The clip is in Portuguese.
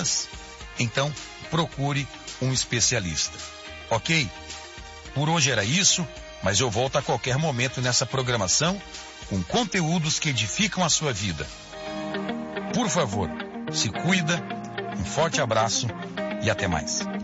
problemas? Então, procure um especialista. Ok? Por hoje era isso, mas eu volto a qualquer momento nessa programação com conteúdos que edificam a sua vida. Por favor, se cuida, um forte abraço e até mais.